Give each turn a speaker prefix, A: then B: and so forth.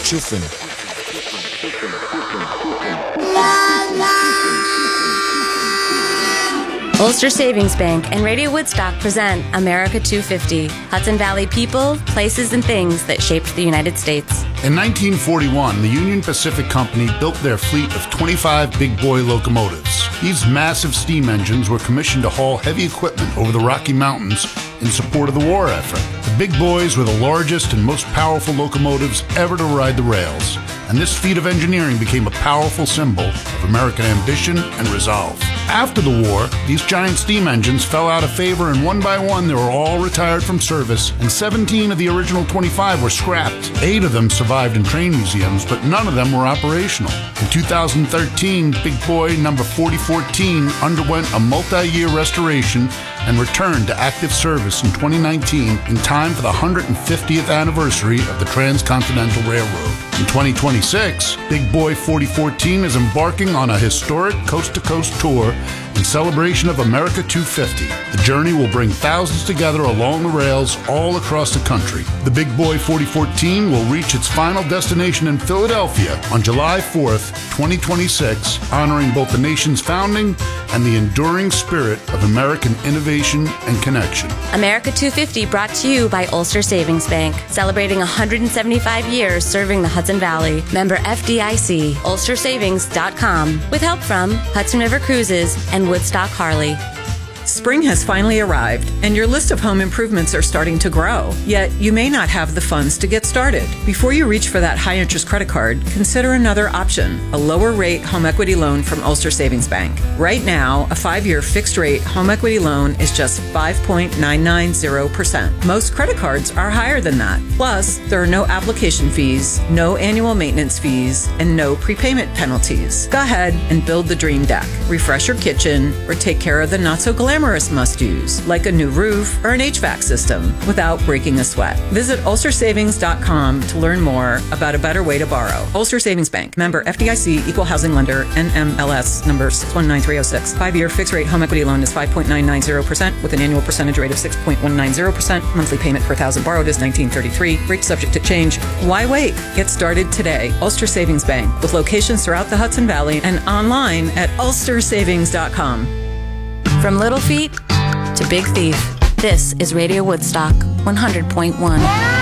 A: chuffing.
B: Ulster Savings Bank and Radio Woodstock present America 250, Hudson Valley people, places, and things that shaped the United States.
C: In 1941, the Union Pacific Company built their fleet of 25 big boy locomotives. These massive steam engines were commissioned to haul heavy equipment over the Rocky Mountains in support of the war effort. The big boys were the largest and most powerful locomotives ever to ride the rails, and this feat of engineering became a powerful symbol of American ambition and resolve. After the war, these giant steam engines fell out of favor, and one by one they were all retired from service, and 17 of the original 25 were scrapped. 8 of them survived in train museums, but none of them were operational. In 2013, Big Boy number 4014 underwent a multi-year restoration and returned to active service in 2019 in time for the 150th anniversary of the Transcontinental Railroad. In 2026, Big Boy 4014 is embarking on a historic coast-to-coast tour in celebration of America 250. The journey will bring thousands together along the rails all across the country. The Big Boy 4014 will reach its final destination in Philadelphia on July 4th, 2026, honoring both the nation's founding and the enduring spirit of American innovation and connection.
B: America 250 brought to you by Ulster Savings Bank, celebrating 175 years serving the Hudson Valley. Member FDIC, ulstersavings.com, with help from Hudson River Cruises and Woodstock Harley.
D: Spring has finally arrived, and your list of home improvements are starting to grow. Yet, you may not have the funds to get started. Before you reach for that high-interest credit card, consider another option, a lower-rate home equity loan from Ulster Savings Bank. Right now, a 5-year fixed-rate home equity loan is just 5.990%. Most credit cards are higher than that. Plus, there are no application fees, no annual maintenance fees, and no prepayment penalties. Go ahead and build the dream deck. Refresh your kitchen, or take care of the not-so-glamorous must-dos, like a new roof or an HVAC system, without breaking a sweat. Visit ulstersavings.com to learn more about a better way to borrow. Ulster Savings Bank. Member FDIC, Equal Housing Lender, NMLS number 619306. 5-year fixed-rate home equity loan is 5.990% with an annual percentage rate of 6.190%. Monthly payment per thousand borrowed is $19.33. Rate subject to change. Why wait? Get started today. Ulster Savings Bank, with locations throughout the Hudson Valley and online at ulstersavings.com.
B: From Little Feet to Big Thief, this is Radio Woodstock 100.1.